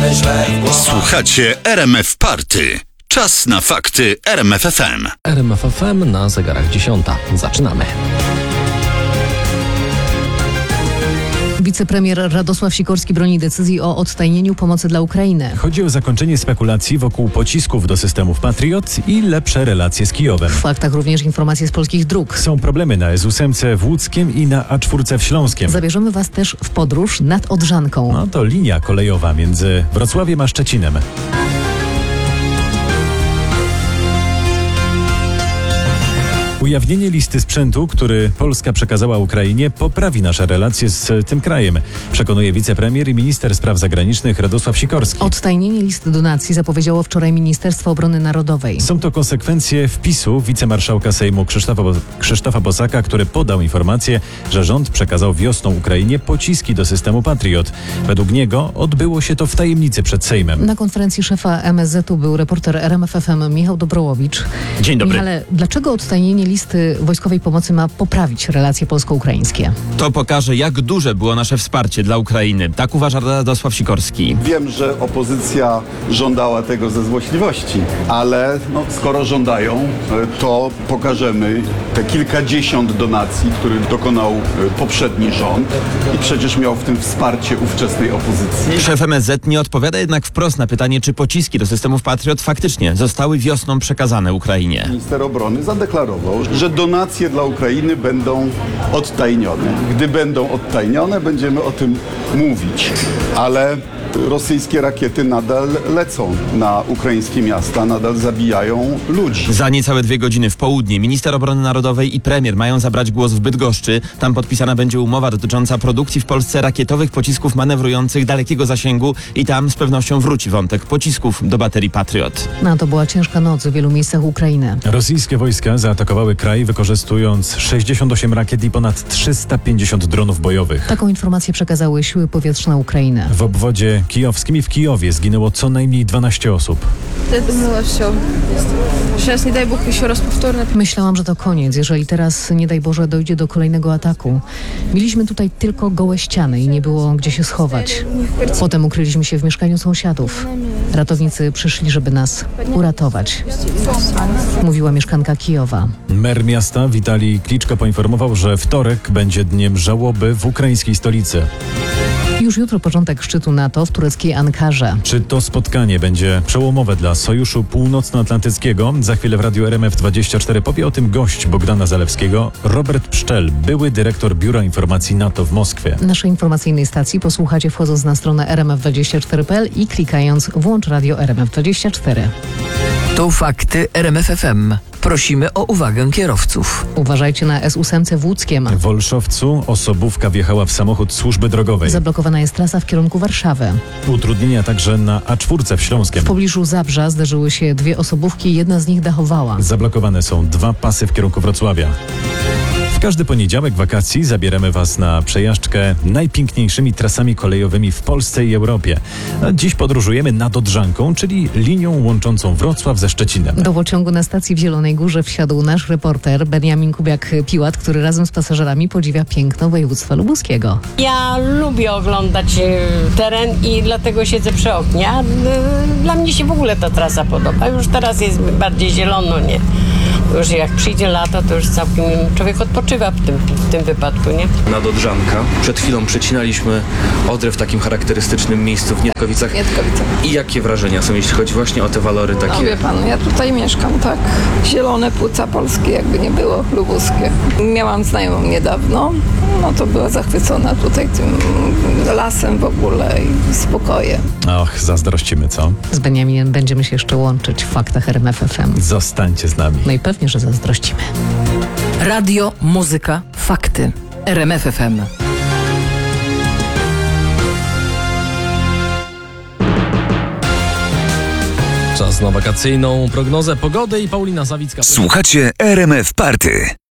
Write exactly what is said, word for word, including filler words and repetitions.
myślę w głowach. Słuchacie R M F Party. Czas na fakty R M F F M. R M F F M na zegarach dziesiąta. Zaczynamy. Wicepremier Radosław Sikorski broni decyzji o odtajnieniu pomocy dla Ukrainy. Chodzi o zakończenie spekulacji wokół pocisków do systemów Patriot i lepsze relacje z Kijowem. W faktach również informacje z polskich dróg. Są problemy na S ósm w Łódzkiem i na A cztery w Śląskiem. Zabierzemy Was też w podróż nad Odrzańką. No to linia kolejowa między Wrocławiem a Szczecinem. Ujawnienie listy sprzętu, który Polska przekazała Ukrainie, poprawi nasze relacje z tym krajem, przekonuje wicepremier i minister spraw zagranicznych Radosław Sikorski. Odtajnienie listy donacji zapowiedziało wczoraj Ministerstwo Obrony Narodowej. Są to konsekwencje wpisu wicemarszałka Sejmu Krzysztofa, Krzysztofa Bosaka, który podał informację, że rząd przekazał wiosną Ukrainie pociski do systemu Patriot. Według niego odbyło się to w tajemnicy przed Sejmem. Na konferencji szefa M S Z-u był reporter R M F F M Michał Dobrołowicz. Dzień dobry. Michale, dlaczego odtajnienie listy wojskowej pomocy ma poprawić relacje polsko-ukraińskie? To pokaże, jak duże było nasze wsparcie dla Ukrainy. Tak uważa Radosław Sikorski. Wiem, że opozycja żądała tego ze złośliwości, ale no, skoro żądają, to pokażemy te kilkadziesiąt donacji, których dokonał poprzedni rząd i przecież miał w tym wsparcie ówczesnej opozycji. Szef M S Z nie odpowiada jednak wprost na pytanie, czy pociski do systemów Patriot faktycznie zostały wiosną przekazane Ukrainie. Minister obrony zadeklarował, że donacje dla Ukrainy będą odtajnione. Gdy będą odtajnione, będziemy o tym mówić, ale rosyjskie rakiety nadal lecą na ukraińskie miasta, nadal zabijają ludzi. Za niecałe dwie godziny w południe minister obrony narodowej i premier mają zabrać głos w Bydgoszczy. Tam podpisana będzie umowa dotycząca produkcji w Polsce rakietowych pocisków manewrujących dalekiego zasięgu i tam z pewnością wróci wątek pocisków do baterii Patriot. No, to była ciężka noc w wielu miejscach Ukrainy. Rosyjskie wojska zaatakowały kraj, wykorzystując sześćdziesiąt osiem rakiet i ponad trzysta pięćdziesiąt dronów bojowych. Taką informację przekazały siły powietrzne Ukrainy. W obwodzie kijowskim i w Kijowie zginęło co najmniej dwanaście osób. Myślałam, że to koniec, jeżeli teraz, nie daj Boże, dojdzie do kolejnego ataku. Mieliśmy tutaj tylko gołe ściany i nie było gdzie się schować. Potem ukryliśmy się w mieszkaniu sąsiadów. Ratownicy przyszli, żeby nas uratować, mówiła mieszkanka Kijowa. Mer miasta Witalij Kliczko poinformował, że wtorek będzie dniem żałoby w ukraińskiej stolicy. Już jutro początek szczytu NATO w tureckiej Ankarze. Czy to spotkanie będzie przełomowe dla Sojuszu Północnoatlantyckiego? Za chwilę w Radiu R M F dwadzieścia cztery powie o tym gość Bogdana Zalewskiego, Robert Pszczel, były dyrektor Biura Informacji NATO w Moskwie. Naszej informacyjnej stacji posłuchacie wchodząc na stronę r m f dwadzieścia cztery kropka p l i klikając Włącz Radio R M F dwadzieścia cztery. To fakty R M F F M. Prosimy o uwagę kierowców. Uważajcie na S ósm w Łódzkiem. W Olszowcu osobówka wjechała w samochód służby drogowej. Zablokowana jest trasa w kierunku Warszawy. Utrudnienia także na A cztery w Śląskiem. W pobliżu Zabrza zderzyły się dwie osobówki, jedna z nich dachowała. Zablokowane są dwa pasy w kierunku Wrocławia. W każdy poniedziałek wakacji zabieramy Was na przejażdżkę najpiękniejszymi trasami kolejowymi w Polsce i Europie. A dziś podróżujemy nad Odrzańką, czyli linią łączącą Wrocław ze Szczecinem. Do pociągu na stacji w Zielonej Górze wsiadł nasz reporter Benjamin Kubiak-Piłat, który razem z pasażerami podziwia piękno województwa lubuskiego. Ja lubię oglądać teren i dlatego siedzę przy oknie. A dla mnie się w ogóle ta trasa podoba. Już teraz jest bardziej zielono, nie? Już jak przyjdzie lato, to już całkiem człowiek odpoczywa w tym, w tym wypadku, nie? Nad Odrzańka. Przed chwilą przecinaliśmy Odrę w takim charakterystycznym miejscu w Niedkowicach. Niedkowice. I jakie wrażenia są, jeśli chodzi właśnie o te walory takie? No wie pan, ja tutaj mieszkam, tak. Zielone płuca polskie, jakby nie było, lubuskie. Miałam znajomą niedawno, no to była zachwycona tutaj tym lasem w ogóle i spokojem. Och, zazdrościmy, co? Z Benjaminem będziemy się jeszcze łączyć w faktach R M F F M. Zostańcie z nami. No i pewnie, że zazdrościmy. Radio, muzyka, fakty. R M F F M. Czas na wakacyjną prognozę pogody i Paulina Zawicka. Słuchacie R M F Party.